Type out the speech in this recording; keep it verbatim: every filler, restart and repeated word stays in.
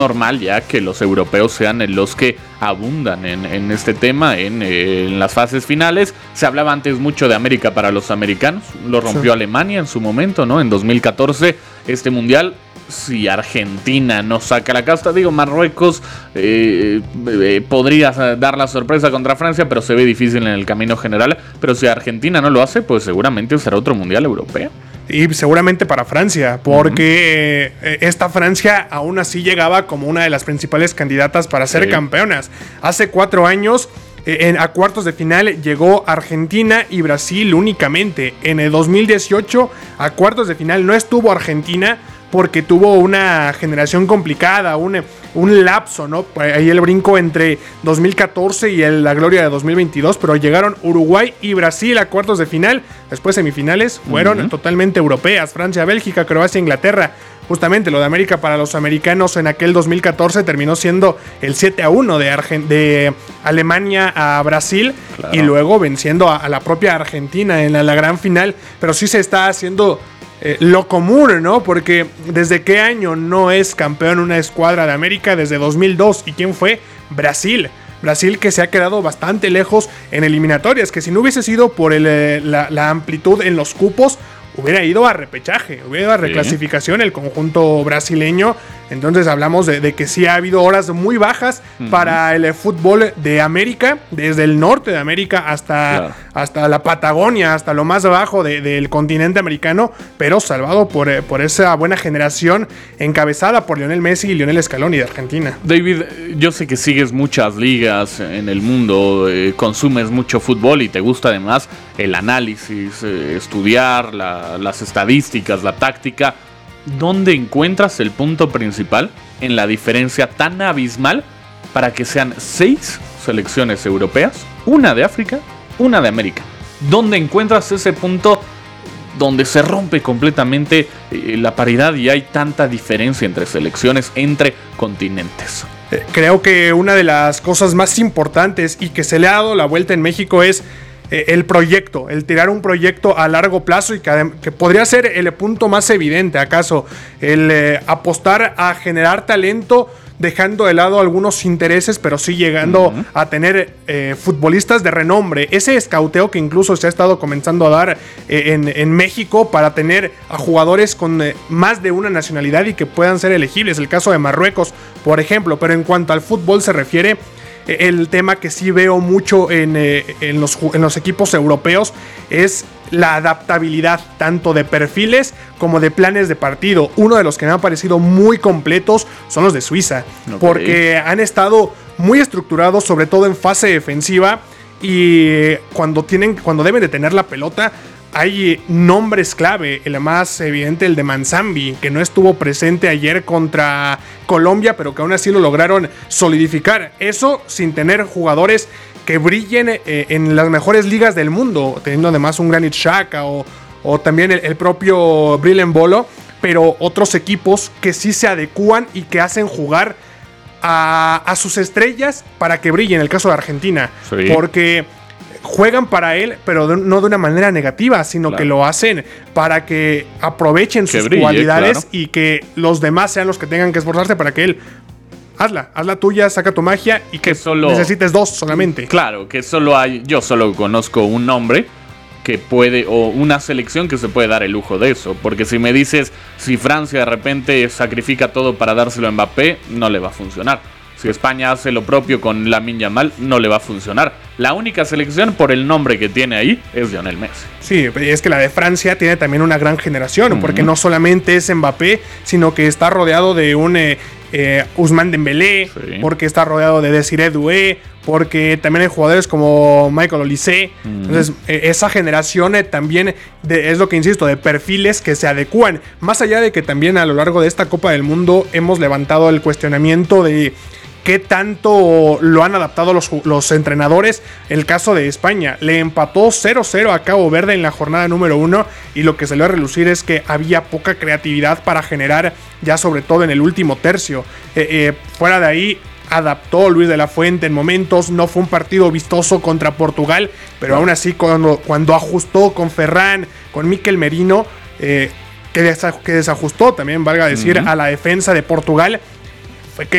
normal ya que los europeos sean los que abundan en, en este tema, en, en las fases finales. Se hablaba antes mucho de América para los americanos, lo rompió sí. Alemania en su momento, ¿no? En dos mil catorce, este mundial, si Argentina no saca la casta, digo, Marruecos eh, eh, podría dar la sorpresa contra Francia, pero se ve difícil en el camino general. Pero si Argentina no lo hace, pues seguramente será otro mundial europeo. Y seguramente para Francia, porque uh-huh. eh, esta Francia aún así llegaba como una de las principales candidatas para ser sí. campeonas. Hace cuatro años, eh, en, a cuartos de final llegó Argentina y Brasil únicamente. En el dos mil dieciocho, a cuartos de final no estuvo Argentina porque tuvo una generación complicada, un, un lapso, ¿no? Ahí el brinco entre dos mil catorce y el, la gloria de dos mil veintidós, pero llegaron Uruguay y Brasil a cuartos de final. Después semifinales fueron uh-huh. totalmente europeas, Francia, Bélgica, Croacia, Inglaterra. Justamente lo de América para los americanos en aquel dos mil catorce terminó siendo el siete a uno de, Argen- de Alemania a Brasil, claro. y luego venciendo a, a la propia Argentina en la, la gran final. Pero sí se está haciendo Eh, lo común, ¿no? Porque ¿desde qué año no es campeón una escuadra de América? Desde dos mil dos. ¿Y quién fue? Brasil. Brasil, que se ha quedado bastante lejos en eliminatorias, que si no hubiese sido por el, la, la amplitud en los cupos, hubiera ido a repechaje, hubiera ido a reclasificación sí. el conjunto brasileño. Entonces hablamos de, de que sí ha habido horas muy bajas uh-huh. para el fútbol de América, desde el norte de América hasta, claro. hasta la Patagonia, hasta lo más abajo de, del continente americano, pero salvado por, por esa buena generación encabezada por Lionel Messi y Lionel Scaloni de Argentina. David, yo sé que sigues muchas ligas en el mundo, eh, consumes mucho fútbol y te gusta además el análisis, eh, estudiar la, las estadísticas, la táctica. ¿Dónde encuentras el punto principal en la diferencia tan abismal para que sean seis selecciones europeas, una de África, una de América? ¿Dónde encuentras ese punto donde se rompe completamente eh, la paridad y hay tanta diferencia entre selecciones, entre continentes? Eh, creo que una de las cosas más importantes y que se le ha dado la vuelta en México es el proyecto, el tirar un proyecto a largo plazo y que, que podría ser el punto más evidente, acaso, el eh, apostar a generar talento dejando de lado algunos intereses, pero sí llegando uh-huh. a tener eh, futbolistas de renombre. Ese escauteo que incluso se ha estado comenzando a dar eh, en, en México para tener a jugadores con eh, más de una nacionalidad y que puedan ser elegibles. El caso de Marruecos, por ejemplo. Pero en cuanto al fútbol se refiere, el tema que sí veo mucho en, eh, en, los, en los equipos europeos es la adaptabilidad tanto de perfiles como de planes de partido. Uno de los que me han parecido muy completos son los de Suiza, okay. porque han estado muy estructurados, sobre todo en fase defensiva, y cuando, tienen, cuando deben de tener la pelota hay nombres clave, el más evidente el de Manzambi, que no estuvo presente ayer contra Colombia, pero que aún así lo lograron solidificar. Eso sin tener jugadores que brillen eh, en las mejores ligas del mundo, teniendo además un Granit Xhaka o, o también el, el propio Bril Embolo, pero otros equipos que sí se adecúan y que hacen jugar a, a sus estrellas para que brillen. El caso de Argentina, sí. porque juegan para él, pero de, no de una manera negativa, sino claro. que lo hacen para que aprovechen que sus brille, cualidades claro. y que los demás sean los que tengan que esforzarse para que él hazla, hazla tuya, saca tu magia y que, que solo necesites dos solamente. Claro, que solo hay, yo solo conozco un nombre que puede, o una selección que se puede dar el lujo de eso, porque si me dices, si Francia de repente sacrifica todo para dárselo a Mbappé, no le va a funcionar. Si España hace lo propio con Lamine Yamal, no le va a funcionar. La única selección por el nombre que tiene ahí es Lionel Messi. Sí, es que la de Francia tiene también una gran generación, uh-huh. porque no solamente es Mbappé, sino que está rodeado de un eh, eh, Ousmane Dembélé, sí. porque está rodeado de Désiré Doué, porque también hay jugadores como Michael Olise. Uh-huh. Entonces, eh, esa generación eh, también de, es lo que insisto, de perfiles que se adecúan. Más allá de que también a lo largo de esta Copa del Mundo hemos levantado el cuestionamiento de qué tanto lo han adaptado los, los entrenadores. El caso de España, le empató cero cero a Cabo Verde en la jornada número uno, y lo que salió a relucir es que había poca creatividad para generar, ya sobre todo en el último tercio. Eh, eh, fuera de ahí, adaptó Luis de la Fuente en momentos. No fue un partido vistoso contra Portugal, pero no. aún así cuando, cuando ajustó con Ferran, con Mikel Merino, eh, que, desa- que desajustó también, valga decir, uh-huh. a la defensa de Portugal,